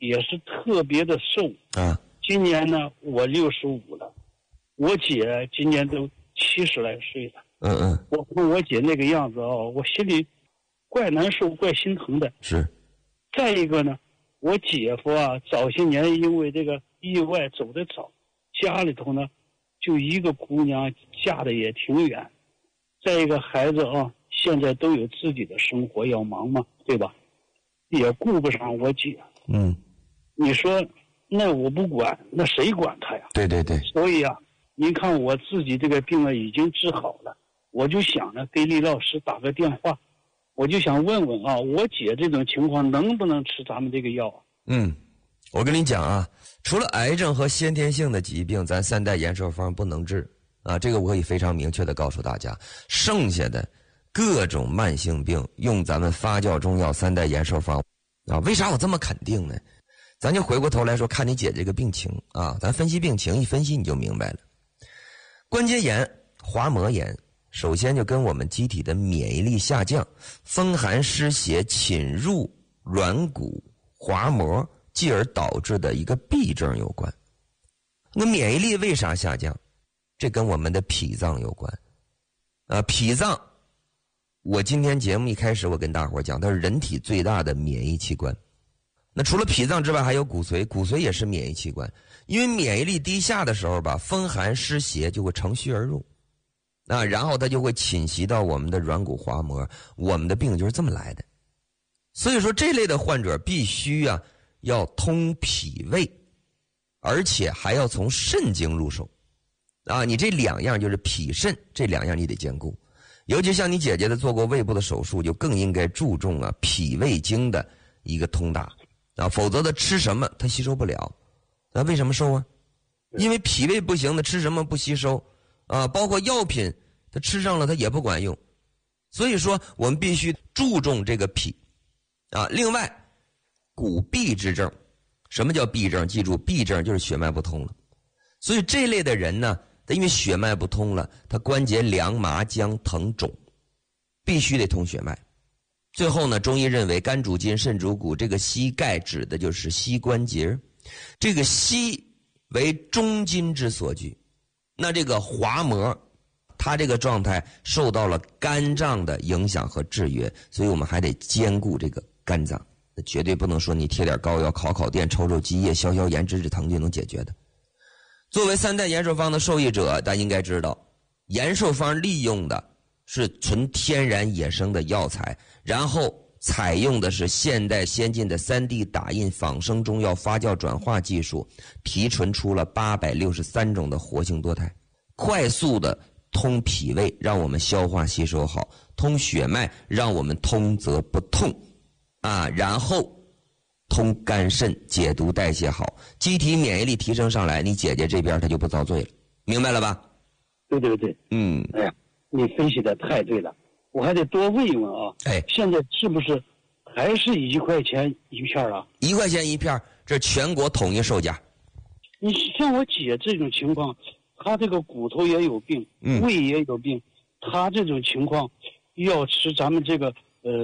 也是特别的瘦啊。 今年呢，我65了，我姐今年都70来岁了。我看我姐那个样子啊，我心里怪难受、怪心疼的。 是。 再一个呢，我姐夫啊，早些年因为这个意外走得早，家里头呢就一个姑娘，嫁的也挺远。再一个孩子啊，现在都有自己的生活要忙嘛，对吧？也顾不上我姐。你说那我不管，那谁管他呀？ 对对对。 所以啊，您看我自己这个病啊已经治好了，我就想着给李老师打个电话，我就想问问啊，我姐这种情况能不能吃咱们这个药啊？ 我跟你讲啊，除了癌症和先天性的疾病，咱3代延寿方不能治啊，这个我可以非常明确的告诉大家。剩下的各种慢性病，用咱们发酵中药3代延寿方啊。为啥我这么肯定呢？咱就回过头来说，看你姐这个病情啊，咱分析病情，一分析你就明白了。关节炎、滑膜炎，首先就跟我们机体的免疫力下降、风寒湿邪侵入软骨滑膜，继而导致的一个痹症有关。那免疫力为啥下降？这跟我们的脾脏有关。脾脏，我今天节目一开始我跟大伙讲，它是人体最大的免疫器官。那除了脾脏之外，还有骨髓，骨髓也是免疫器官。因为免疫力低下的时候吧，风寒湿邪就会乘虚而入，然后它就会侵袭到我们的软骨滑膜，我们的病就是这么来的。所以说这类的患者必须要通脾胃，而且还要从肾经入手你这两样就是脾肾这两样你得兼顾。尤其像你姐姐的做过胃部的手术，就更应该注重脾胃经的一个通达否则的吃什么它吸收不了。为什么瘦啊？因为脾胃不行的，吃什么不吸收包括药品它吃上了它也不管用。所以说我们必须注重这个脾另外骨痹之症，什么叫痹症？记住，痹症就是血脉不通了。所以这类的人呢，他因为血脉不通了，他关节凉麻僵疼肿，必须得通血脉。最后呢，中医认为肝主筋肾主骨，这个膝盖指的就是膝关节，这个膝为中筋之所居。那这个滑膜它这个状态受到了肝脏的影响和制约，所以我们还得兼顾这个肝脏。那绝对不能说你贴点膏药、烤电、抽积液、消炎、止疼就能解决的。作为3代延寿方的受益者，大家应该知道，延寿方利用的是纯天然野生的药材，然后采用的是现代先进的3D 打印仿生中药发酵转化技术，提纯出了863种的活性多肽，快速的通脾胃，让我们消化吸收好；通血脉，让我们通则不痛然后通肝肾，解毒代谢好，机体免疫力提升上来，你姐姐这边她就不遭罪了，明白了吧？ 对对对。哎呀，你分析的太对了，我还得多问一问现在是不是还是1块钱一片啊？1 块钱一片，这全国统一售价。 你像我姐这种情况，她这个骨头也有病，胃也有病，她这种情况要吃咱们这个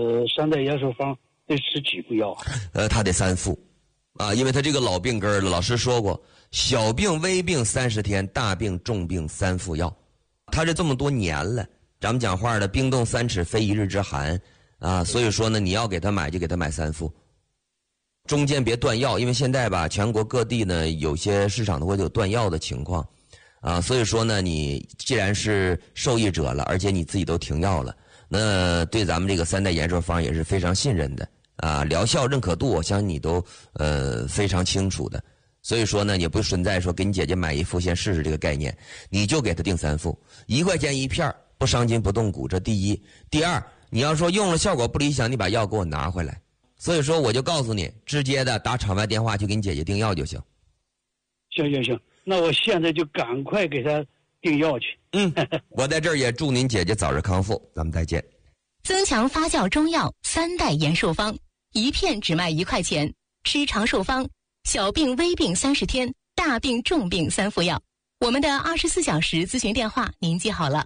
3代延寿方得吃几副药他得3副因为他这个老病根了，老师说过，小病微病30天，大病重病3副药。他这么多年了，咱们讲话的冰冻3尺非一日之寒所以说呢，你要给他买就给他买3副，中间别断药，因为现在吧，全国各地呢有些市场都会有断药的情况所以说呢，你既然是受益者了，而且你自己都停药了，那对咱们这个3代延寿方也是非常信任的疗效认可度我相信你都非常清楚的。所以说呢，也不存在说给你姐姐买1副先试试这个概念，你就给她订3副，1块钱一片，不伤筋不动骨，这第一。第二，你要说用了效果不理想，你把药给我拿回来。所以说我就告诉你，直接的打场外电话去给你姐姐订药就行。 行，那我现在就赶快给她订药去。 我在这儿也祝您姐姐早日康复，咱们再见。 增强发酵中药3代延寿方，一片只卖1块钱，吃长寿方，小病微病30天，大病重病3副药。我们的24小时咨询电话您记好了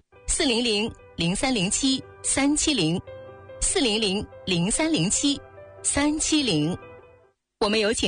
，400-0307-370，400-0307-370。我们有请